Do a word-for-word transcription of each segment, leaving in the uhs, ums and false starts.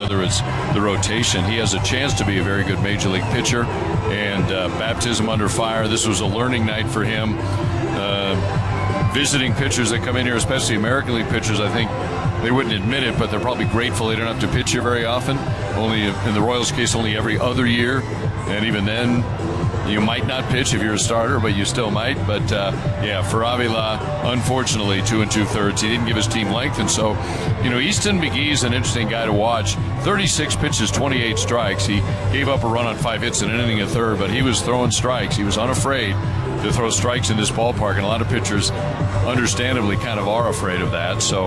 whether it's the rotation. He has a chance to be a very good major league pitcher, and uh, baptism under fire. This was a learning night for him. Uh, visiting pitchers that come in here, especially American League pitchers, I think they wouldn't admit it, but they're probably grateful they don't have to pitch here very often. Only, in the Royals' case, only every other year. And even then, you might not pitch if you're a starter, but you still might. But, uh, yeah, for Avila, unfortunately, two and two-thirds. He didn't give his team length. And so, you know, Easton McGee's an interesting guy to watch. thirty-six pitches, twenty-eight strikes. He gave up a run on five hits in an inning and a third, but he was throwing strikes. He was unafraid to throw strikes in this ballpark, and a lot of pitchers understandably kind of are afraid of that. So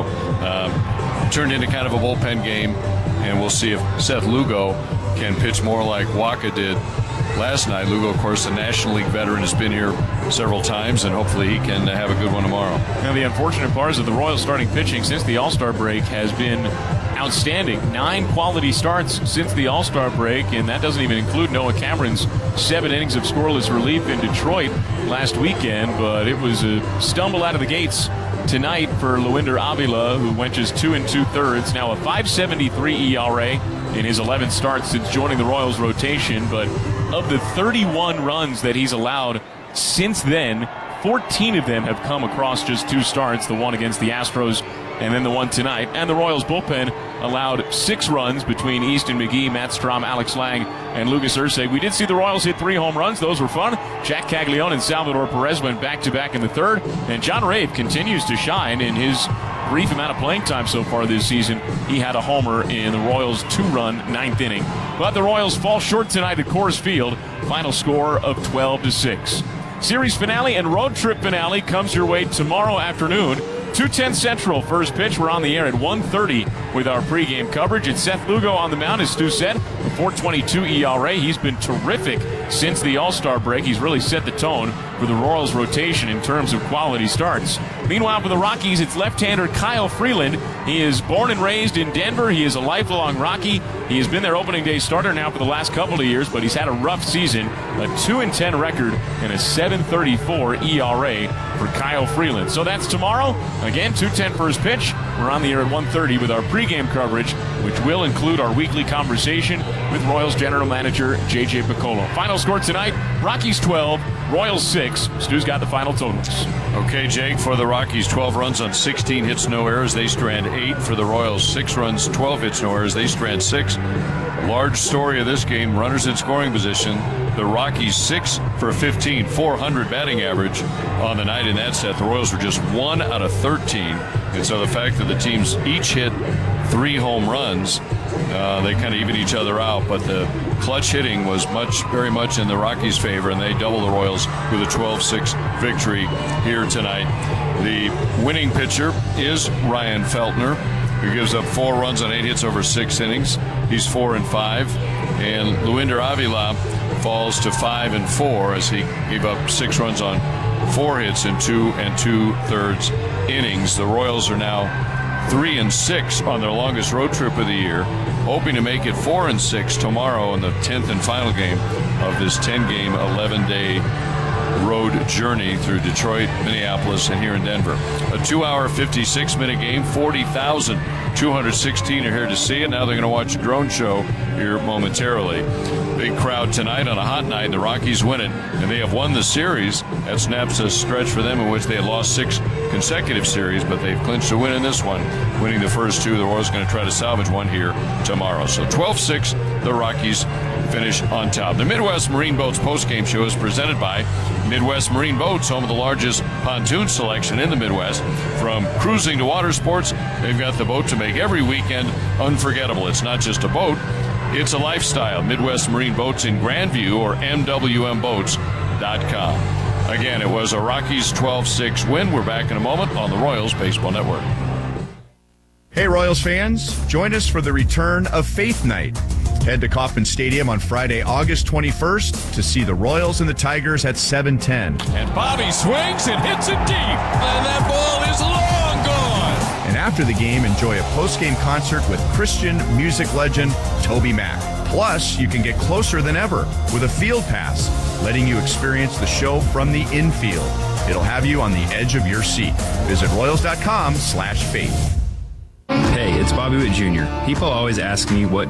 um, turned into kind of a bullpen game, and we'll see if Seth Lugo can pitch more like Waka did last night. Lugo, of course, a National League veteran, has been here several times, and hopefully he can have a good one tomorrow. Now, the unfortunate part is that the Royals starting pitching since the All-Star break has been outstanding. Nine quality starts since the All-Star break, and that doesn't even include Noah Cameron's seven innings of scoreless relief in Detroit last weekend, but it was a stumble out of the gates tonight for Luinder Avila, who went just two and two-thirds, now a five seventy-three E R A in his eleventh start since joining the Royals rotation. But of the thirty-one runs that he's allowed since then, fourteen of them have come across just two starts, the one against the Astros and then the one tonight. And the Royals bullpen allowed six runs between Easton McGee, Matt Strom, Alex Lang, and Lucas Ursig. We did see the Royals hit three home runs. Those were fun. Jack Caglione and Salvador Perez went back-to-back in the third. And John Rave continues to shine in his brief amount of playing time so far this season. He had a homer in the Royals' two-run ninth inning. But the Royals fall short tonight at Coors Field. Final score of twelve to six. Series finale and road trip finale comes your way tomorrow afternoon. two ten Central, first pitch. We're on the air at one thirty with our pregame coverage. It's Seth Lugo on the mound, as Stu said, a four twenty-two E R A. He's been terrific since the All-Star break. He's really set the tone for the Royals rotation in terms of quality starts. Meanwhile, for the Rockies, it's left-hander Kyle Freeland. He is born and raised in Denver. He is a lifelong Rocky. He has been their opening day starter now for the last couple of years, but he's had a rough season, a two and ten record, and a seven thirty-four E R A for Kyle Freeland. So that's tomorrow. Again, two ten first pitch. We're on the air at one thirty with our pregame coverage, which will include our weekly conversation with Royals general manager J J Picollo. Final score tonight, Rockies twelve, Royals six. Stu's got the final totals. Okay, Jake, for the Rockies, twelve runs on sixteen hits, no errors. They strand eight. For the Royals, six runs, twelve hits, no errors. They strand six. Large story of this game, runners in scoring position. The Rockies six for fifteen, four hundred batting average on the night in that set. The Royals were just one out of thirteen. And so the fact that the teams each hit three home runs, uh, they kind of even each other out. But the clutch hitting was much, very much in the Rockies' favor, and they double the Royals with a twelve six victory here tonight. The winning pitcher is Ryan Feltner, who gives up four runs on eight hits over six innings. He's four and five. And Luinder Avila falls to five and four as he gave up six runs on four hits in two and two-thirds innings. The Royals are now three and six on their longest road trip of the year, hoping to make it four and six tomorrow in the tenth and final game of this ten-game, eleven-day road journey through Detroit, Minneapolis, and here in Denver. A two-hour, fifty-six minute game. forty thousand two hundred sixteen are here to see it. Now they're going to watch a drone show here momentarily. Big crowd tonight on a hot night. The Rockies win it, and they have won the series. That snaps a stretch for them in which they had lost six consecutive series, but they've clinched a win in this one, winning the first two. The Royals are going to try to salvage one here tomorrow. So twelve six, the Rockies finish on top. The Midwest Marine Boats postgame show is presented by Midwest Marine Boats, home of the largest pontoon selection in the Midwest. From cruising to water sports, they've got the boat to make every weekend unforgettable. It's not just a boat, it's a lifestyle. Midwest Marine Boats in Grandview or M W M boats dot com. Again, it was a Rockies twelve six win. We're back in a moment on the Royals Baseball Network. Hey, Royals fans, join us for the return of Faith Night. Head to Kauffman Stadium on Friday, August twenty-first to see the Royals and the Tigers at seven ten. And Bobby swings and hits it deep, and that ball is long gone. And after the game, enjoy a post-game concert with Christian music legend Toby Mac. Plus, you can get closer than ever with a field pass, letting you experience the show from the infield. It'll have you on the edge of your seat. Visit Royals.com slash faith. Hey, it's Bobby Witt Junior People always ask me what